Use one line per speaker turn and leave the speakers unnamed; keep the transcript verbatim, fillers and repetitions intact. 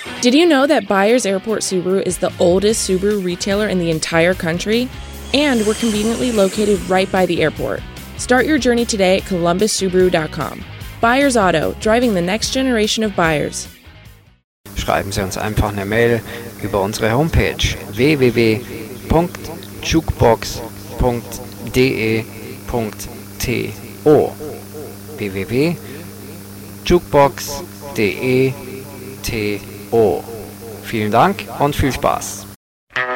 Did you know that Byers Airport Subaru is the oldest Subaru retailer in the entire country? And we're conveniently located right by the airport. Start your journey today at columbus subaru dot com. Byers Auto, driving the next generation of buyers.
Schreiben Sie uns einfach eine Mail über unsere Homepage w w w punkt jukebox punkt d e punkt t o w w w punkt jukebox punkt d e punkt t o. Vielen Dank und viel Spaß!